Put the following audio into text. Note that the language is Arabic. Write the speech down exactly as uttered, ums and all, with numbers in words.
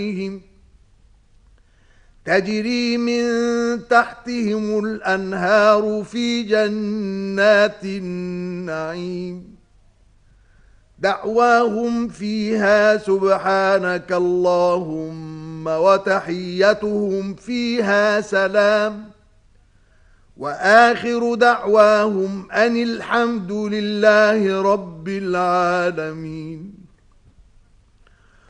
تجري من تحتهم الأنهار في جنات النعيم دعواهم فيها سبحانك اللهم وتحيتهم فيها سلام وآخر دعواهم أن الحمد لله رب العالمين.